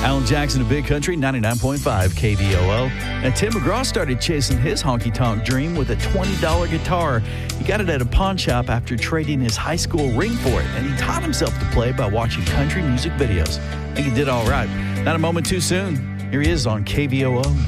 Alan Jackson of Big Country, 99.5 KVOO. And Tim McGraw started chasing his honky-tonk dream with a $20 guitar. He got it at a pawn shop after trading his high school ring for it, and he taught himself to play by watching country music videos. I think he did all right. Not a moment too soon. Here he is on KVOO.